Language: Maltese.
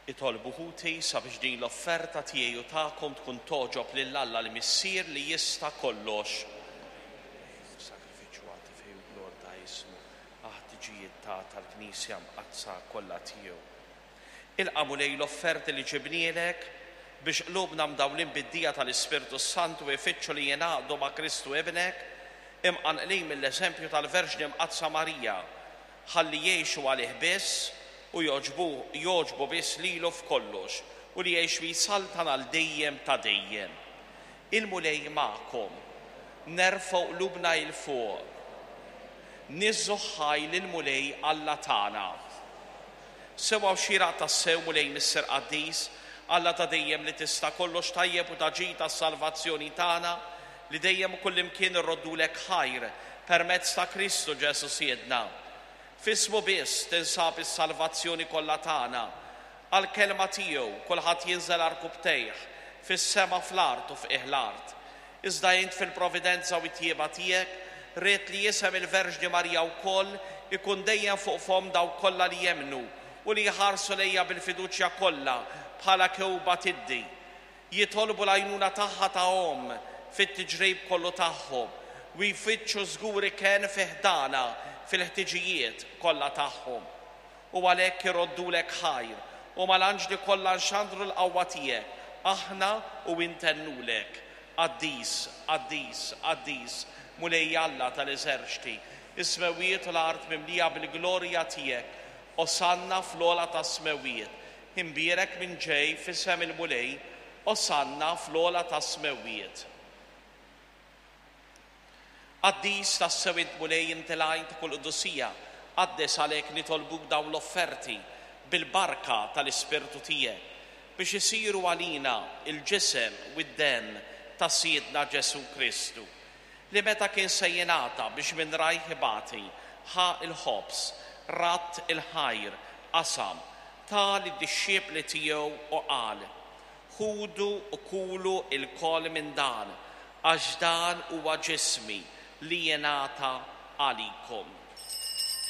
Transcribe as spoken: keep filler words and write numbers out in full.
itolbu ħuti sabiex din l-offerta tiegħi u tagħkom tkun toġob lil Alla li missier li jista' kollox. Sakrifiċċju għati fejn glor ta' jismu aħtiġijiet ta' tal-Knisja mqazza kollha tiegħu. Ilqamu lejn l-offerti li ġibnielek biex qlubna mdawlin bid-dija tal-Ispirtu Santu ifittxu li jingħaqdu ma' Kristu ibnek imqanqlin mill-eżempju tal-Verġni mqazza Marija ħalli jgħixu għalih biss u joġbu joġbu biss lilu f'kollox u li jgħix jisaltan għal dejjem ta' dejjem. Il-mulej magħkom, nerfgħu qlubna il fuq, niżżu ħajl il-mulej Alla tagħna. Sewa xieraq tas-sew mulej Misser Qaddis, Alla ta' dejjem li tista' kollox tajjeb u taġi tas-salvazzjoni tagħna li dejjem kullimkien irroddulek ħajr permezz ta' Kristu Ġesu Siedna. Fismu biss tinsab is-salvazzjoni kollha tagħna. Għall-kelma tiegħu kulħadd jinżel arkubtejh fis-sema fl-art u f'qiegħ l-art. Iżda int fil-providenza u t-tjieba tiegħek ried li jisem il-Verġni Marija wkoll ikun dejjem fuq fhom dawk kollha li jemmnu u li jħarsu lejha bil-fiduċja kollha bħala kewba tiddi. Jitolbu l-għajnuna tagħha ta' Om fit-tiġrejb kollu tagħhom u jfittxu żguri kien fiħdana fil-ħtiġijiet kollha tagħhom. U għalhekk iroddulek ħajr u mal-anġli kollha nxandru l-qawwa tiegħek aħna u intennulek. Qaddis, Qaddis, Qaddis, mulej Alla tal-eżerċti, is-smewijiet u l-art mimlija bil-glorja tiegħek, osanna fl-ola ta' smewijiet. Imbierek minn ġej f'isem il-mulej, osanna fl-ola ta' smewijiet. Qaddis tas-sewit mulej intilajnt kull quddusija, qaddes għalhekk nitolbuk dawn l-offerti bil-barka tal-Ispirtu tiegħek biex isiru għalina il-ġisem u d-dem ta' Siedna Ġesu Kristu li meta kien se jingħata biex minn rajh ibati ħa il-ħobs, ratt il-ħajr, qasam, tal id-disċiepli tiegħu u qal: ħudu u kulu il-kol minn dan, għax dan huwa ġismi li jingħata għalikom.